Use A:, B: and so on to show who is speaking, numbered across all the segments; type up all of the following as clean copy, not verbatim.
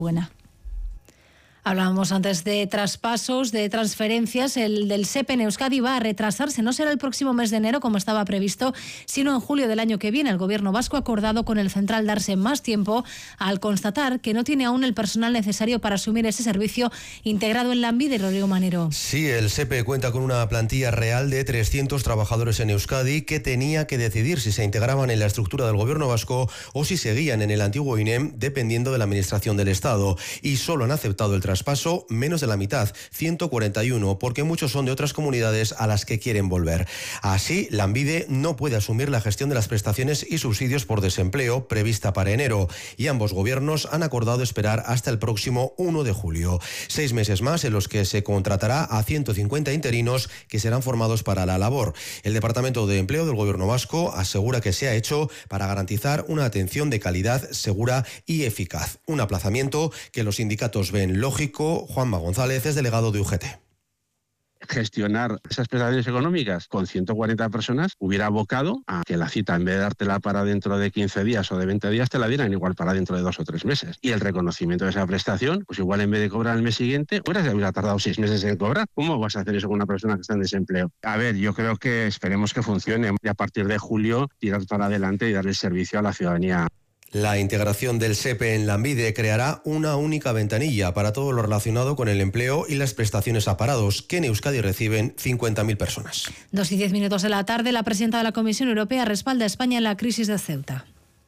A: Buena. Hablábamos antes de traspasos, de transferencias. El del SEPE en Euskadi va a retrasarse. No será el próximo mes de enero, como estaba previsto, sino en julio del año que viene. El Gobierno vasco ha acordado con el central darse más tiempo al constatar que no tiene aún el personal necesario para asumir ese servicio integrado en Lanbide. Rodrigo Manero.
B: Sí, el SEPE cuenta con una plantilla real de 300 trabajadores en Euskadi que tenía que decidir si se integraban en la estructura del Gobierno vasco o si seguían en el antiguo INEM, dependiendo de la Administración del Estado. Y solo han aceptado el traspaso menos de la mitad, 141, porque muchos son de otras comunidades a las que quieren volver. Así, Lanbide no puede asumir la gestión de las prestaciones y subsidios por desempleo prevista para enero, y ambos gobiernos han acordado esperar hasta el próximo 1 de julio. 6 meses más en los que se contratará a 150 interinos que serán formados para la labor. El Departamento de Empleo del Gobierno vasco asegura que se ha hecho para garantizar una atención de calidad, segura y eficaz. Un aplazamiento que los sindicatos ven lógico. Juanma González es delegado de UGT.
C: Gestionar esas prestaciones económicas con 140 personas hubiera abocado a que la cita, en vez de dártela para dentro de 15 días o de 20 días, te la dieran igual para dentro de 2 o 3 meses. Y el reconocimiento de esa prestación, pues igual en vez de cobrar el mes siguiente, pues hubiera tardado 6 meses en cobrar. ¿Cómo vas a hacer eso con una persona que está en desempleo? A ver, yo creo que esperemos que funcione y a partir de julio tirar para adelante y darle servicio a la ciudadanía.
B: La integración del SEPE en Lanbide creará una única ventanilla para todo lo relacionado con el empleo y las prestaciones a parados, que en Euskadi reciben 50.000 personas.
A: 2:10 de la tarde, la presidenta de la Comisión Europea respalda a España en la crisis de Ceuta.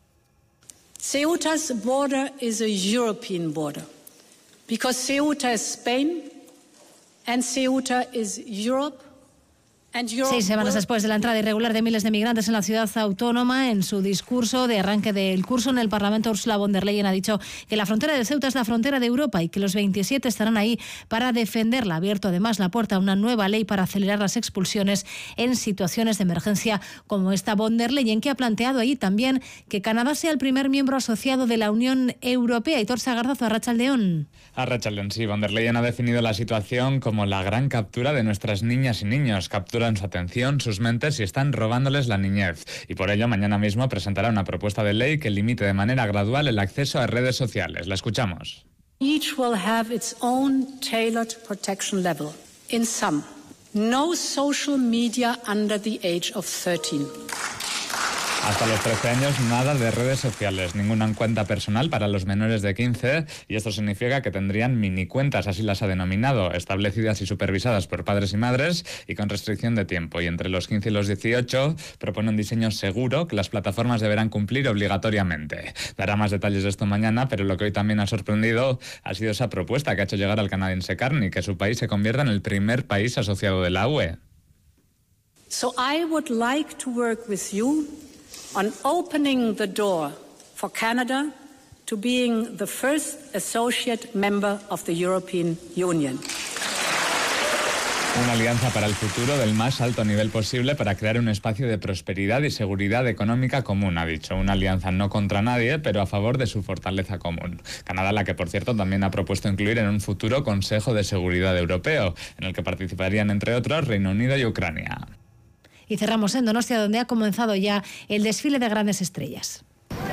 D: Ceuta's border is a European border, because Ceuta is Spain and Ceuta is Europe.
A: 6 semanas después de la entrada irregular de miles de migrantes en la ciudad autónoma, en su discurso de arranque del curso en el Parlamento, Ursula von der Leyen ha dicho que la frontera de Ceuta es la frontera de Europa y que los 27 estarán ahí para defenderla. Ha abierto además la puerta a una nueva ley para acelerar las expulsiones en situaciones de emergencia como esta. Von der Leyen, que ha planteado ahí también que Canadá sea el primer miembro asociado de la Unión Europea. Hitor Sagardazo, Arratsaldeon.
E: Arratsaldeon, sí. Von der Leyen ha definido la situación como la gran captura de nuestras niñas y niños. Capturan su atención, sus mentes y están robándoles la niñez. Y por ello, mañana mismo presentará una propuesta de ley que limite de manera gradual el acceso a redes sociales. La escuchamos.
D: Each will have its own tailored protection level. In sum, no social media under the age of 13.
E: Hasta los 13 años, nada de redes sociales, ninguna cuenta personal para los menores de 15, y esto significa que tendrían minicuentas, así las ha denominado, establecidas y supervisadas por padres y madres y con restricción de tiempo. Y entre los 15 y los 18 propone un diseño seguro que las plataformas deberán cumplir obligatoriamente. Dará más detalles de esto mañana, pero lo que hoy también ha sorprendido ha sido esa propuesta que ha hecho llegar al canadiense Carney, que su país se convierta en el primer país asociado de la UE.
D: So I would like to work with you on opening the door for Canada to being the first associate member of the European Union.
E: Una alianza para el futuro del más alto nivel posible para crear un espacio de prosperidad y seguridad económica común, ha dicho. Una alianza no contra nadie, pero a favor de su fortaleza común. Canadá, la que por cierto también ha propuesto incluir en un futuro Consejo de Seguridad Europeo, en el que participarían entre otros Reino Unido y Ucrania.
A: Y cerramos en Donostia, donde ha comenzado ya el desfile de grandes estrellas.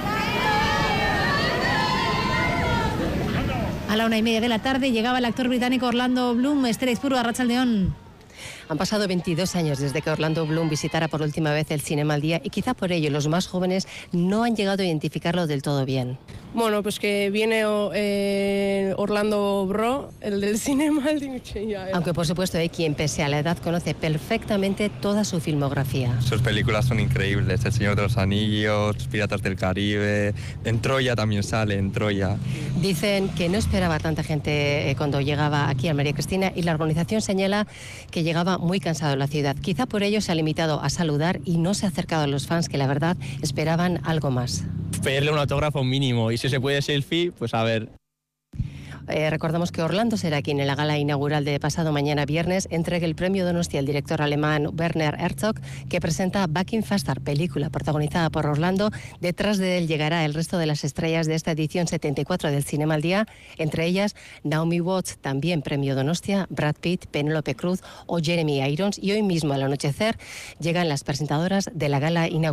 A: A la 1:30 de la tarde llegaba el actor británico Orlando Bloom. Esther Izpuru, Arratsaldeon.
F: Han pasado 22 años desde que Orlando Bloom visitara por última vez el Cinema al Día y quizá por ello los más jóvenes no han llegado a identificarlo del todo bien.
G: Bueno, pues que viene Orlando Bro, el del Cinema al Día.
F: Aunque por supuesto hay quien pese a la edad conoce perfectamente toda su filmografía.
H: Sus películas son increíbles, El Señor de los Anillos, Piratas del Caribe, en Troya también sale, en Troya.
F: Dicen que no esperaba tanta gente cuando llegaba aquí a María Cristina y la organización señala que llegaba muy cansado en la ciudad. Quizá por ello se ha limitado a saludar y no se ha acercado a los fans que la verdad esperaban algo más.
I: Pedirle un autógrafo mínimo y si se puede selfie, pues a ver.
F: Recordamos que Orlando será quien en la gala inaugural de pasado mañana viernes entregue el premio Donostia al director alemán Werner Herzog, que presenta Back in Faster, película protagonizada por Orlando. Detrás de él llegará el resto de las estrellas de esta edición 74 del Cinema al Día, entre ellas Naomi Watts, también premio Donostia, Brad Pitt, Penélope Cruz o Jeremy Irons. Y hoy mismo al anochecer llegan las presentadoras de la gala inaugural.